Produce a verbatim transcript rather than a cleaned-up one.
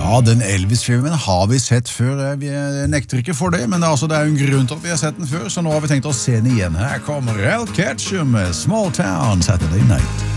Ja, den Elvis-filmen har vi sett før. Vi nekter ikke for det, men det er, altså, det er jo en grunn til at vi har sett den før, så nå har vi tenkt å se den igjen. Her kommer Al Ketchum med Small Town Saturday Night.